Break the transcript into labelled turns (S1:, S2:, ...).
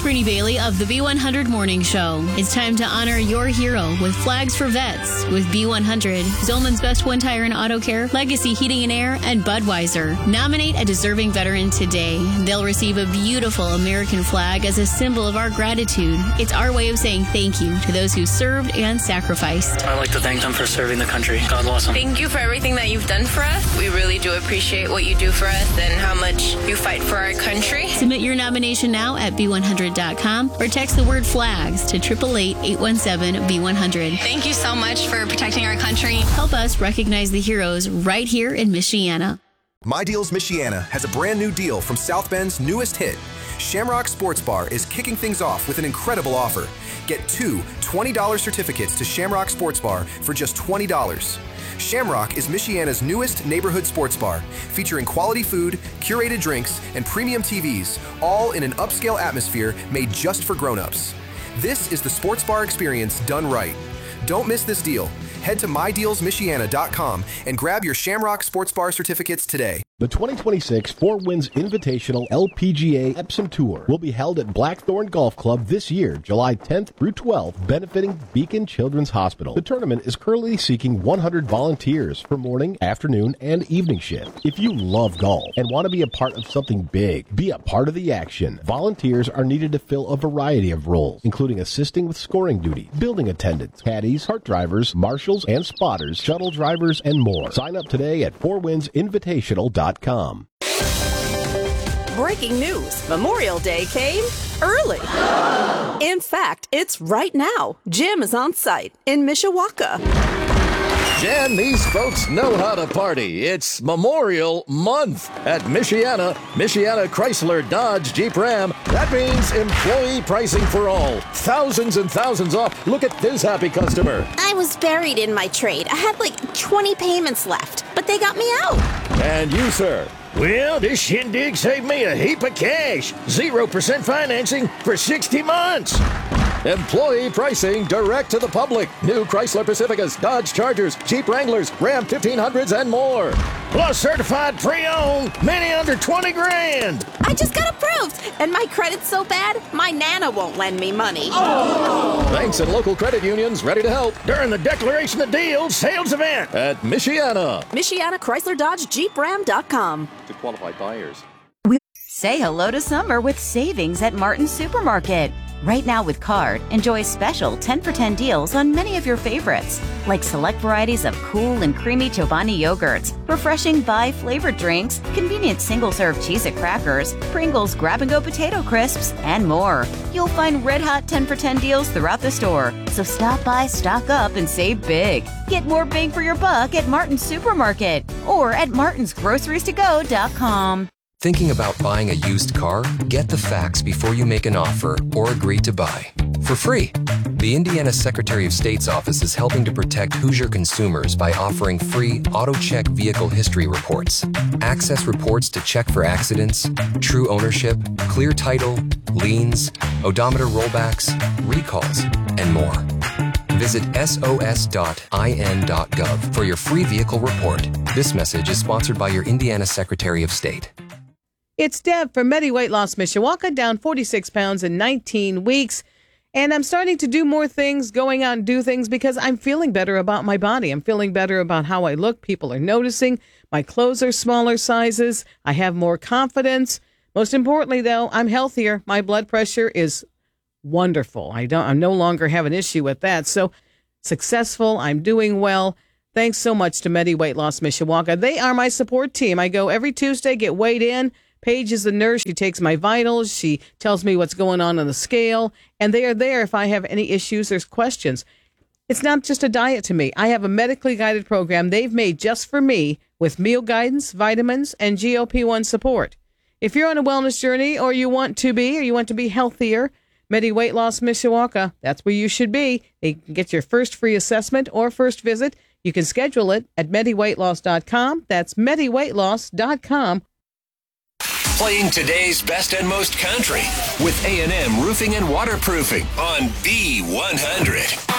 S1: Brittany Bailey of the B100 Morning Show. It's time to honor your hero with Flags for Vets with B100, Zolman's Best One Tire and Auto Care, Legacy Heating and Air, and Budweiser. Nominate a deserving veteran today. They'll receive a beautiful American flag as a symbol of our gratitude. It's our way of saying thank you to those who served and sacrificed.
S2: I'd like to thank them for serving the country. God bless them.
S3: Thank you for everything that you've done for us. We really do appreciate what you do for us and how much you fight for our country.
S1: Submit your nomination now at B100.com or text the word flags to 888-817-B100.
S4: Thank you so much for protecting our country.
S1: Help us recognize the heroes right here in Michiana.
S5: My Deals Michiana has a brand new deal from South Bend's newest hit. Shamrock Sports Bar is kicking things off with an incredible offer. Get two $20 certificates to Shamrock Sports Bar for just $20. Shamrock is Michiana's newest neighborhood sports bar, featuring quality food, curated drinks, and premium TVs, all in an upscale atmosphere made just for grown-ups. This is the sports bar experience done right. Don't miss this deal. Head to MyDealsMichiana.com and grab your Shamrock Sports Bar certificates today.
S6: The 2026 Four Winds Invitational LPGA Epsom Tour will be held at Blackthorn Golf Club this year, July 10th through 12th, benefiting Beacon Children's Hospital. The tournament is currently seeking 100 volunteers for morning, afternoon, and evening shift. If you love golf and want to be a part of something big, be a part of the action. Volunteers are needed to fill a variety of roles, including assisting with scoring duty, building attendants, caddies, cart drivers, marshals and spotters, shuttle drivers, and more. Sign up today at fourwindsinvitational.com.
S7: Breaking news. Memorial Day came early. In fact, it's right now. Jim is on site in Mishawaka.
S8: Jen, these folks know how to party. It's Memorial Month at Michiana Chrysler Dodge Jeep Ram. That means employee pricing for all. Thousands and thousands off. Look at this happy customer.
S9: I was buried in my trade. I had like 20 payments left, but they got me out.
S8: And you, sir? Well, this shindig saved me a heap of cash. 0% financing for 60 months. Employee pricing direct to the public. New Chrysler Pacificas, Dodge Chargers, Jeep Wranglers, Ram 1500s, and more. Plus certified pre-owned, many under 20 grand.
S9: I just got approved, and my credit's so bad, my Nana won't lend me money.
S8: Banks and local credit unions ready to help during the Declaration of Deals sales event at Michiana.
S7: Michiana Chrysler Dodge Jeep Ram.com.
S8: To qualified buyers.
S10: Say hello to summer with savings at Martin's Supermarket. Right now with card, enjoy special 10 for 10 deals on many of your favorites, like select varieties of cool and creamy Chobani yogurts, refreshing Bai flavored drinks, convenient single-serve Cheez-It crackers, Pringles grab-and-go potato crisps, and more. You'll find red-hot 10 for 10 deals throughout the store, so stop by, stock up, and save big. Get more bang for your buck at Martin's Supermarket or at martinsgroceriestogo.com.
S11: Thinking about buying a used car? Get the facts before you make an offer or agree to buy. For free. The Indiana Secretary of State's office is helping to protect Hoosier consumers by offering free AutoCheck vehicle history reports. Access reports to check for accidents, true ownership, clear title, liens, odometer rollbacks, recalls, and more. Visit sos.in.gov for your free vehicle report. This message is sponsored by your Indiana Secretary of State.
S12: It's Deb from Medi Weight Loss Mishawaka, down 46 pounds in 19 weeks. And I'm starting to do more things, going out and do things because I'm feeling better about my body. I'm feeling better about how I look. People are noticing. My clothes are smaller sizes. I have more confidence. Most importantly, though, I'm healthier. My blood pressure is wonderful. I no longer have an issue with that. So successful. I'm doing well. Thanks so much to Medi Weight Loss Mishawaka. They are my support team. I go every Tuesday, get weighed in. Paige is the nurse. She takes my vitals. She tells me what's going on the scale. And they are there if I have any issues or questions. It's not just a diet to me. I have a medically guided program they've made just for me with meal guidance, vitamins, and GLP-1 support. If you're on a wellness journey or you want to be healthier, Medi Weight Loss Mishawaka, that's where you should be. They can get your first free assessment or first visit. You can schedule it at MediWeightLoss.com. That's MediWeightLoss.com.
S13: Playing today's best and most country with A&M Roofing and Waterproofing on B100.